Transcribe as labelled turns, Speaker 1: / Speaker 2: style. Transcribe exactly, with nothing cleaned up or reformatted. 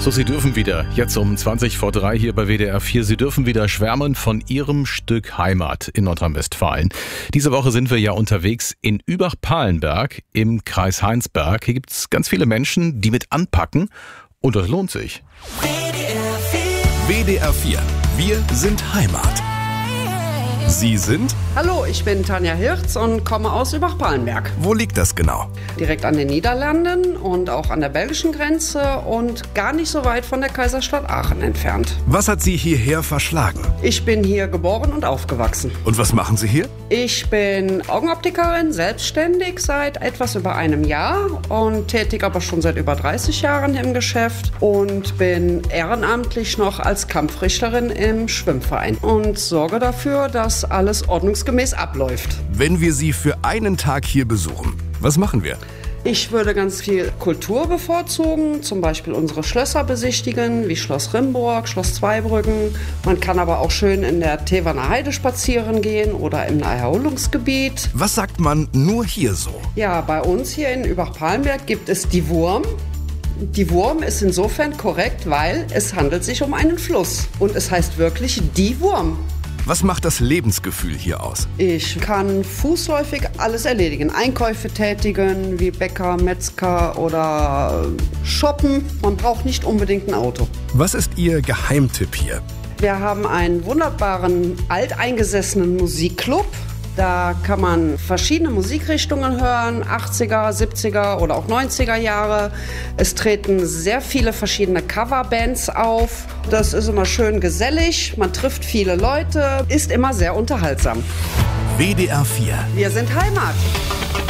Speaker 1: So, Sie dürfen wieder, jetzt um zwanzig vor drei hier bei W D R vier, Sie dürfen wieder schwärmen von Ihrem Stück Heimat in Nordrhein-Westfalen. Diese Woche sind wir ja unterwegs in Übach-Palenberg im Kreis Heinsberg. Hier gibt es ganz viele Menschen, die mit anpacken und das lohnt sich.
Speaker 2: W D R vier, wir sind Heimat. Sie sind?
Speaker 3: Hallo, ich bin Tanja Hirz und komme aus Übach-Palenberg.
Speaker 2: Wo liegt das genau?
Speaker 3: Direkt an den Niederlanden und auch an der belgischen Grenze und gar nicht so weit von der Kaiserstadt Aachen entfernt.
Speaker 2: Was hat Sie hierher verschlagen?
Speaker 3: Ich bin hier geboren und aufgewachsen.
Speaker 2: Und was machen Sie hier?
Speaker 3: Ich bin Augenoptikerin, selbstständig seit etwas über einem Jahr und tätig aber schon seit über dreißig Jahren im Geschäft und bin ehrenamtlich noch als Kampfrichterin im Schwimmverein und sorge dafür, dass alles ordnungsgemäß abläuft.
Speaker 2: Wenn wir Sie für einen Tag hier besuchen, was machen wir?
Speaker 3: Ich würde ganz viel Kultur bevorzugen, zum Beispiel unsere Schlösser besichtigen, wie Schloss Rimburg, Schloss Zweibrücken. Man kann aber auch schön in der Teverner Heide spazieren gehen oder im Naherholungsgebiet.
Speaker 2: Was sagt man nur hier so?
Speaker 3: Ja, bei uns hier in Übach-Palenberg gibt es die Wurm. Die Wurm ist insofern korrekt, weil es handelt sich um einen Fluss. Und es heißt wirklich die Wurm.
Speaker 2: Was macht das Lebensgefühl hier aus?
Speaker 3: Ich kann fußläufig alles erledigen. Einkäufe tätigen, wie Bäcker, Metzger oder shoppen. Man braucht nicht unbedingt ein Auto.
Speaker 2: Was ist Ihr Geheimtipp hier?
Speaker 3: Wir haben einen wunderbaren, alteingesessenen Musikclub. Da kann man verschiedene Musikrichtungen hören, achtziger, siebziger oder auch neunziger Jahre. Es treten sehr viele verschiedene Coverbands auf. Das ist immer schön gesellig, man trifft viele Leute, ist immer sehr unterhaltsam.
Speaker 2: W D R vier.
Speaker 3: Wir sind Heimat.